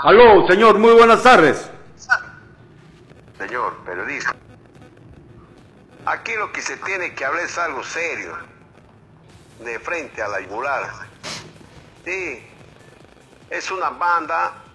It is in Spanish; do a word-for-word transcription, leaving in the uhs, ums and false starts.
Aló, señor, muy buenas tardes. Señor periodista, aquí lo que se tiene que hablar es algo serio, de frente a la yugular. Sí, es una banda